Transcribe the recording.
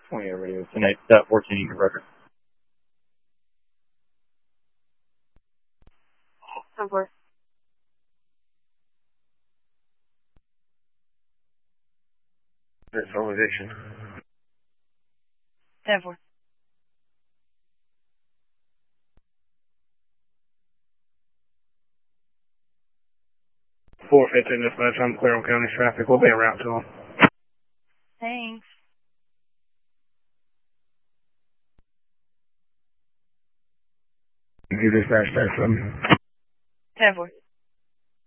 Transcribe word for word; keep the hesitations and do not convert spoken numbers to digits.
twenty-eight radio tonight, that fourteen Eagle record. ten four. Visualization. ten four. four fifteen dispatch, I'm clear on county traffic. We'll be en route to them. Thanks. You dispatch that from ten four.